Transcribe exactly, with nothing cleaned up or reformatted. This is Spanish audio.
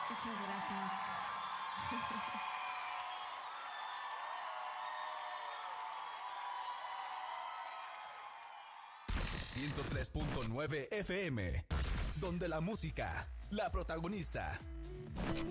Muchas gracias. ciento tres punto nueve F M, donde la música, la protagonista.